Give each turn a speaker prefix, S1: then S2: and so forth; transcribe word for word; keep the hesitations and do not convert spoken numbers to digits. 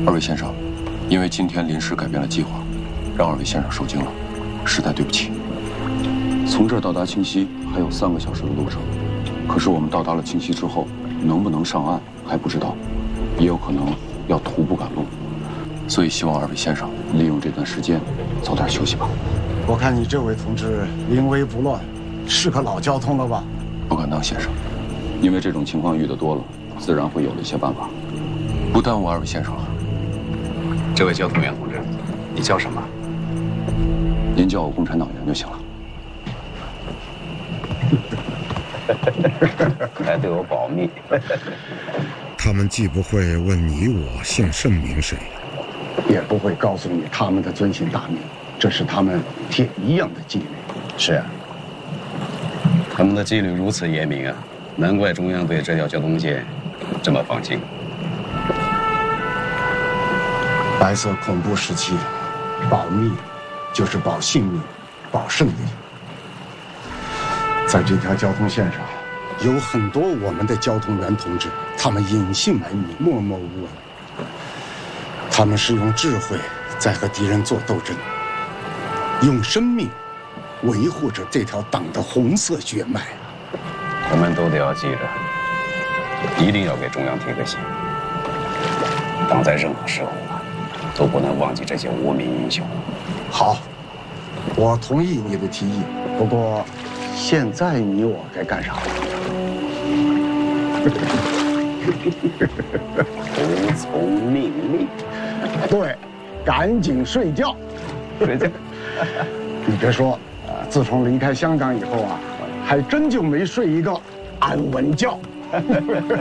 S1: 二位先生，因为今天临时改变了计划，让二位先生受惊了，实在对不起。从这儿到达清溪还有三个小时的路程，可是我们到达了清溪之后，能不能上岸还不知道，也有可能要徒步赶路，所以希望二位先生利用这段时间早点休息吧。
S2: 我看你这位同志临危不乱，是个老交通了吧？
S1: 不敢当，先生，因为这种情况遇得多了，自然会有了一些办法，不耽误二位先生了。
S3: 这位交通员同志，你叫什么？
S1: 您叫我共产党员就行了。
S3: 还对我保密。
S4: 他们既不会问你我姓甚名谁，
S2: 也不会告诉你他们的尊姓大名，这是他们铁一样的纪律。
S3: 是啊，他们的纪律如此严明啊，难怪中央对这条交通线这么放心。
S2: 白色恐怖时期，保密就是保性命、保胜利。在这条交通线上，有很多我们的交通员同志，他们隐姓埋名，默默无闻。他们是用智慧在和敌人做斗争，用生命维护着这条党的红色血脉。
S3: 我们都得要记着，一定要给中央贴个心。党在任何时候啊，都不能忘记这些无名英雄。
S2: 好，我同意你的提议。不过，现在你我该干啥？
S3: 服从命令。
S2: 对，赶紧睡觉。
S3: 睡觉。
S2: 你别说，自从离开香港以后啊，还真就没睡一个安稳觉。